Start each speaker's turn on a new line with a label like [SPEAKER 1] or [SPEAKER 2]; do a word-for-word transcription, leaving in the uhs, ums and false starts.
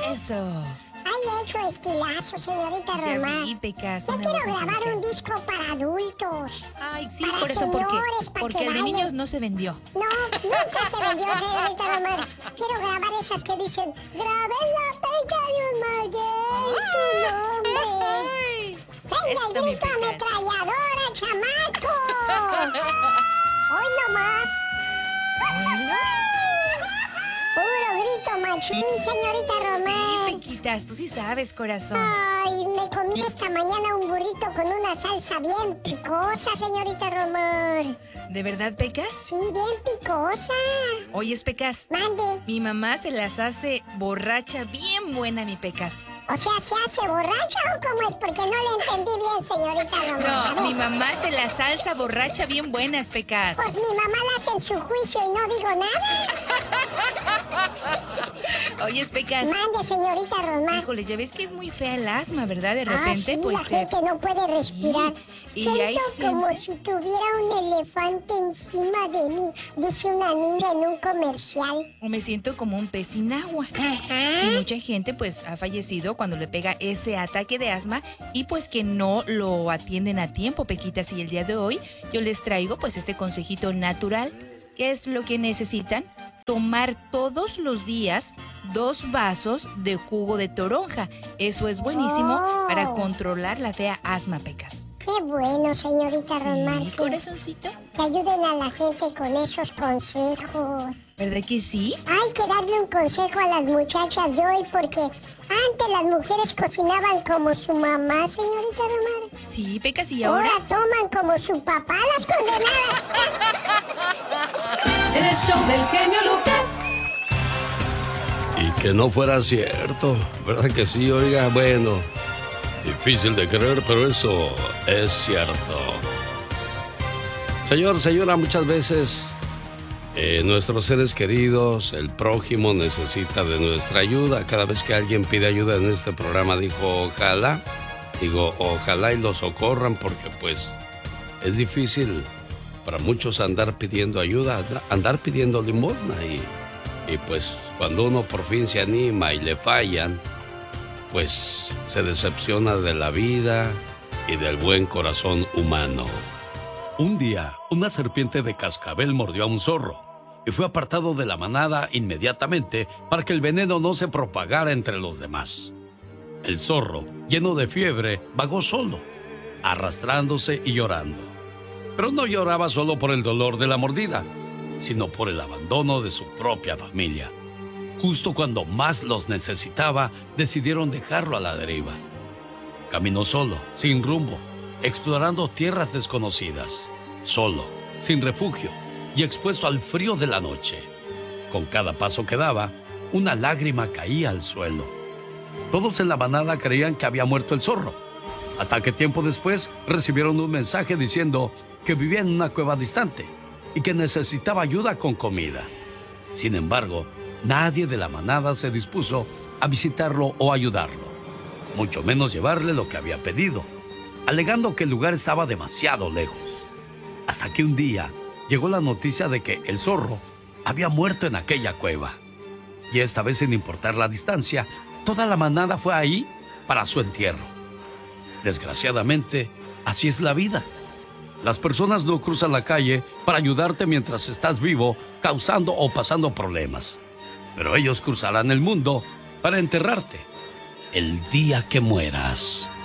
[SPEAKER 1] Eso.
[SPEAKER 2] Ay, le he hecho estilazo, señorita
[SPEAKER 1] Ya
[SPEAKER 2] Román.
[SPEAKER 1] vi, Pecas,
[SPEAKER 2] Ya
[SPEAKER 1] una
[SPEAKER 2] quiero
[SPEAKER 1] voz
[SPEAKER 2] grabar un
[SPEAKER 1] angelical.
[SPEAKER 2] disco para adultos.
[SPEAKER 1] Ay, sí,
[SPEAKER 2] Para
[SPEAKER 1] por eso, ¿por qué?
[SPEAKER 2] señores, para
[SPEAKER 1] Porque
[SPEAKER 2] que
[SPEAKER 1] el de
[SPEAKER 2] bailen.
[SPEAKER 1] niños no se vendió.
[SPEAKER 2] No, nunca se vendió, señorita Román. Quiero grabar esas que dicen, graben la pequeña Maguey, tu nombre.
[SPEAKER 1] Ay,
[SPEAKER 2] Venga,
[SPEAKER 1] eso,
[SPEAKER 2] el
[SPEAKER 1] mi
[SPEAKER 2] grito
[SPEAKER 1] Pecas.
[SPEAKER 2] ametralladora, chamaco. Hoy nomás.
[SPEAKER 1] Bueno.
[SPEAKER 2] Puro grito machín, señorita Román.
[SPEAKER 1] Pequitas, tú sí sabes, corazón.
[SPEAKER 2] Ay, me comí esta mañana un burrito con una salsa bien picosa, señorita Román.
[SPEAKER 1] ¿De verdad, Pecas?
[SPEAKER 2] Sí, bien picosa.
[SPEAKER 1] Oyes, Pecas.
[SPEAKER 2] Mande.
[SPEAKER 1] Mi mamá se las hace borracha bien buena, mi Pecas.
[SPEAKER 2] O sea, ¿se hace borracha o cómo es? Porque no le entendí bien, señorita Román. A
[SPEAKER 1] No,
[SPEAKER 2] ver.
[SPEAKER 1] mi mamá hace la salsa borracha bien buenas, Pecas.
[SPEAKER 2] Pues mi mamá la hace en su juicio y no digo nada.
[SPEAKER 1] Oyes, Pecas.
[SPEAKER 2] Mande, señorita Román.
[SPEAKER 1] Híjole, ya ves que es muy fea el asma, ¿verdad? De
[SPEAKER 2] Ah,
[SPEAKER 1] repente,
[SPEAKER 2] sí,
[SPEAKER 1] pues
[SPEAKER 2] la
[SPEAKER 1] te-
[SPEAKER 2] gente no puede respirar.
[SPEAKER 1] Sí, y
[SPEAKER 2] Siento
[SPEAKER 1] hay
[SPEAKER 2] como
[SPEAKER 1] gente-
[SPEAKER 2] si tuviera un elefante encima de mí, dice una niña en un comercial.
[SPEAKER 1] me siento como un pez sin agua.
[SPEAKER 2] Ajá.
[SPEAKER 1] Y mucha gente pues ha fallecido cuando le pega ese ataque de asma y pues que no lo atienden a tiempo, Pequitas. Y el día de hoy yo les traigo pues este consejito natural. ¿Qué es lo que necesitan? Tomar todos los días dos vasos de jugo de toronja. Eso es buenísimo
[SPEAKER 2] Oh.
[SPEAKER 1] para controlar la fea asma, Pecas.
[SPEAKER 2] Qué bueno, señorita Román,
[SPEAKER 1] Sí,
[SPEAKER 2] que,
[SPEAKER 1] corazoncito.
[SPEAKER 2] que ayuden a la gente con esos consejos.
[SPEAKER 1] ¿Verdad que sí?
[SPEAKER 2] Hay que darle un consejo a las muchachas de hoy porque antes las mujeres cocinaban como su mamá, señorita Román.
[SPEAKER 1] Sí, Pecas, ¿y ahora?
[SPEAKER 2] Ahora toman como su papá las condenadas.
[SPEAKER 3] El show del genio Lucas.
[SPEAKER 4] Y que no fuera cierto, ¿verdad que sí? Oiga, bueno, difícil de creer, pero eso es cierto. Señor, señora, muchas veces eh, nuestros seres queridos, el prójimo necesita de nuestra ayuda. Cada vez que alguien pide ayuda en este programa, dijo, ojalá, digo, ojalá y lo socorran, porque pues es difícil para muchos andar pidiendo ayuda, andar pidiendo limosna y, y pues cuando uno por fin se anima y le fallan, pues se decepciona de la vida y del buen corazón humano. Un día, una serpiente de cascabel mordió a un zorro y fue apartado de la manada inmediatamente para que el veneno no se propagara entre los demás. El zorro, lleno de fiebre, vagó solo, arrastrándose y llorando. Pero no lloraba solo por el dolor de la mordida, sino por el abandono de su propia familia. Justo cuando más los necesitaba, decidieron dejarlo a la deriva. Caminó solo, sin rumbo, explorando tierras desconocidas, solo, sin refugio y expuesto al frío de la noche. Con cada paso que daba, una lágrima caía al suelo. Todos en la manada creían que había muerto el zorro, hasta que tiempo después recibieron un mensaje diciendo que vivía en una cueva distante y que necesitaba ayuda con comida. Sin embargo, nadie de la manada se dispuso a visitarlo o ayudarlo, mucho menos llevarle lo que había pedido, alegando que el lugar estaba demasiado lejos. Hasta que un día llegó la noticia de que el zorro había muerto en aquella cueva. Y esta vez, sin importar la distancia, toda la manada fue ahí para su entierro. Desgraciadamente, así es la vida. Las personas no cruzan la calle para ayudarte mientras estás vivo, causando o pasando problemas. Pero ellos cruzarán el mundo para enterrarte el día que mueras.